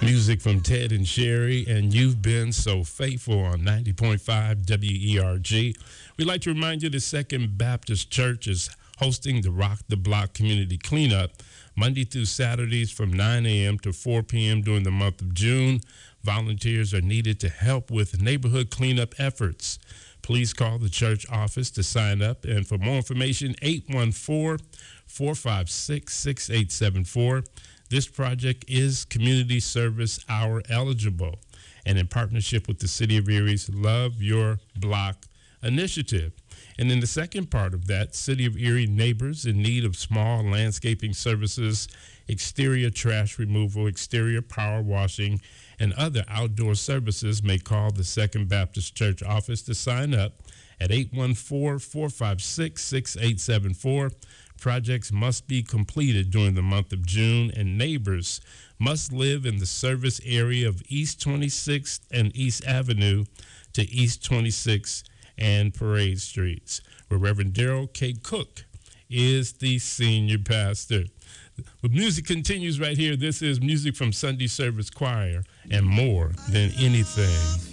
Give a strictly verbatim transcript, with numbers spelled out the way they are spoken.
Music from Ted and Sherry, and you've been so faithful on ninety point five W E R G. We'd like to remind you the Second Baptist Church is hosting the Rock the Block Community Cleanup Monday through Saturdays from nine a.m. to four p.m. during the month of June. Volunteers are needed to help with neighborhood cleanup efforts. Please call the church office to sign up, and for more information, eight one four, four five six, six eight seven four. This project is Community Service Hour eligible and in partnership with the City of Erie's Love Your Block initiative. And in the second part of that, City of Erie neighbors in need of small landscaping services, exterior trash removal, exterior power washing, and other outdoor services may call the Second Baptist Church office to sign up at eight one four, four five six, six eight seven four. Projects must be completed during the month of June, and neighbors must live in the service area of East twenty-sixth and East Avenue to East twenty-sixth and Parade Streets, where Reverend Darrell K. Cook is the senior pastor. The music continues right here. This is music from Sunday Service Choir and More Than Anything.